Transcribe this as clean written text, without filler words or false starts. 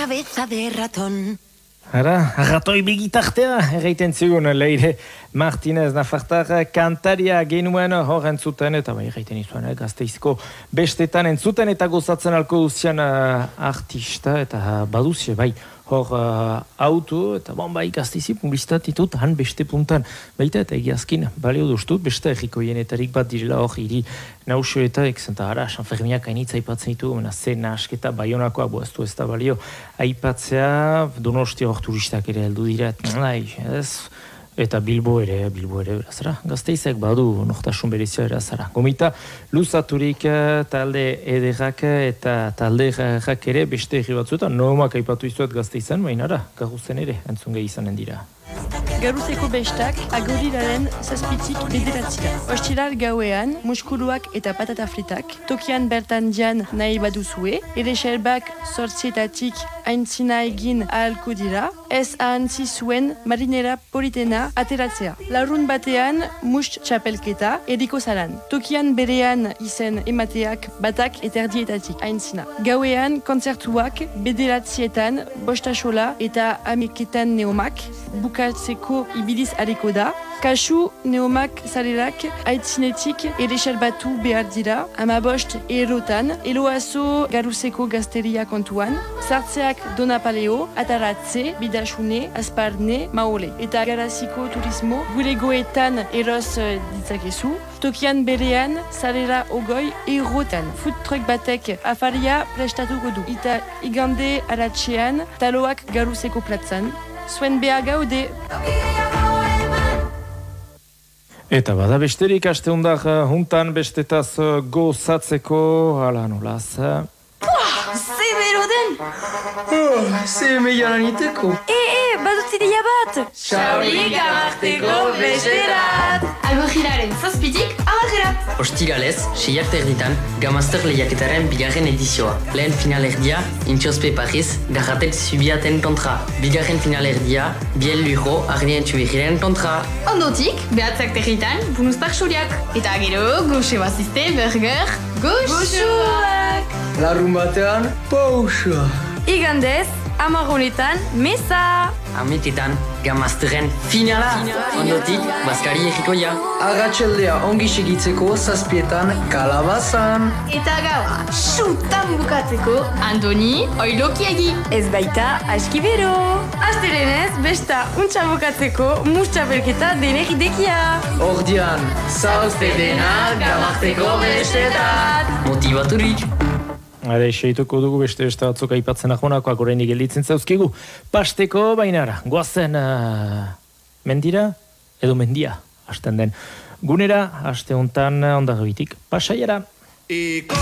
cabeza de ratón. Ara, arratoi begitartea, erraiten zigun, Leire Martinez Nafartar kantaria genuen hor entzuten, eta bai erraiten izuen, Gasteizko bestetan entzuten eta gozatzen alko duzian artista, eta baduzie, bai, hor auto, eta bon, bai, Gasteizi publizitatitut, han beste puntan, baita eta egiazkin, balio duztut, beste errikoienetarik bat direla hor, hiri nausioetak, zenta ara, San Fermiak hainitza aipatzen ditu, zena asketa, baionakoa, boaztu ez da balio, aipatzea, Donosti hor turistak ere heldu dira, eta Bilbo ere, berazara. Gazteizek badu nortasun berezia berazara. Gomita, luzaturik talde ederrak eta talde errak ere beste erri batzuetan, nomak aipatu izuet Gazteizan, bainara, garuzen ere, entzun gehi izanen dira. Garuzeko bestak agoriraren zazpitik bederatzira. Ostiral gauean, muskuruak eta patata fritak, tokian bertan jan nahi baduzue, ere xerbak sortzietatik aintzina egin ahalko dira, ez ahantzi zuen marinera politena ateratzea. Larun batean, must txapelketa ediko zalan. Tokian berean izen emateak batak eterdietatik aintzina. Gauean, kontzertuak bederatzietan, bostasola eta ameketan neomak, bukatzeko ibiliz hariko da. Kasu neomak zarerak aitzinetik ere xerbatu behar dira, 15 eurotan, eloazo garuzeko gazteria kontuan, sartzeak Donapaleo, Ataratze, Bidasune, Asparne, Maole. Eta garaziko turismo bulegoetan eroz ditzakezu, tokian berean zarera ogoi eurotan. Food truck batek afaria prestatuko du. Eta igande aratxean, taloak garuzeko platzan, zuen behar gaude. Eta bada besterik aste huntan bestetaz gozatzeko, ala nolaz. Ze bero den! Ze meiaran iteko. Badut ideia bat! Txaurik amarteko besterat! Almogiraren zazpitik amargerat! Ostiralez, 6 erditan, Gamazter lehiaketaren bigarren edizioa. Lehen finalerdia, Intxospe Paris, Garratek Zubiaten kontra. Bigarren finalerdia, Biel Lujo, Arnien Txubigiren kontra. Ondotik, behatzak territan, Bunustak Xuriak. Eta gero, goxe bazizte, burger, goxuak! Larun batean, pausa! Igandez, amaronetan, mesa! Ametetan, Gamazteren finala! Ondotik, Baskari egikoia. Agatxeldea ongi segitzeko zazpietan kalabazan. Eta gaua, sutan bukatzeko, Antoni Oilokiegi. Ez baita, askibero. Asterenez, besta untxa bukatzeko, mustxapelketa denek idekia. Ordian, zauzte dena Gamazteko bestetat. Motivaturik. Hara, seituko dugu beste batzuk aipatzen ahonakoak oraindik gelditzen zauzkigu. Pasteko bainara, goazen mendira edo mendia hasten den. Gunera, aste hontan ondagabitik pasaiara.